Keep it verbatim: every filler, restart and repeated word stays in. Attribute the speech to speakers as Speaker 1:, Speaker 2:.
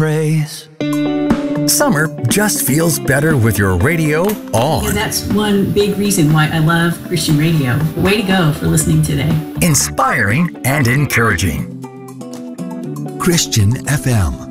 Speaker 1: Praise. Summer just feels better with your radio on.
Speaker 2: And that's one big reason why I love Christian radio. Way to go for listening today.
Speaker 1: Inspiring and encouraging.
Speaker 3: Christian F M.